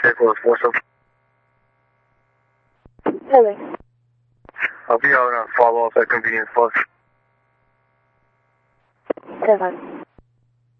vehicle is Warsaw. Hello. I'll be out on follow-up at Convenience Plus. 7.